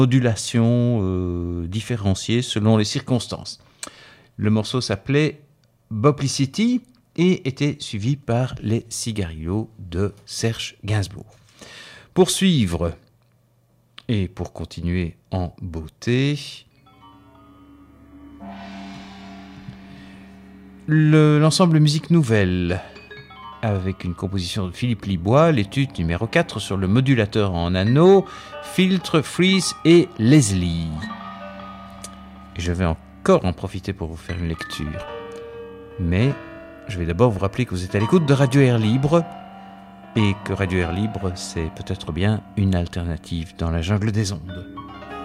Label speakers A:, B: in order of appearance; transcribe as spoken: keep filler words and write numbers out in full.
A: modulation euh, différenciée selon les circonstances. Le morceau s'appelait Boplicity et était suivi par les Cigarillos de Serge Gainsbourg. Pour suivre et pour continuer en beauté, le, l'ensemble Musique Nouvelle avec une composition de Philippe Libois, l'étude numéro quatre sur le modulateur en anneau, filtre, freeze et Leslie. Et je vais encore en profiter pour vous faire une lecture. Mais je vais d'abord vous rappeler que vous êtes à l'écoute de Radio Air Libre et que Radio Air Libre, c'est peut-être bien une alternative dans la jungle des ondes.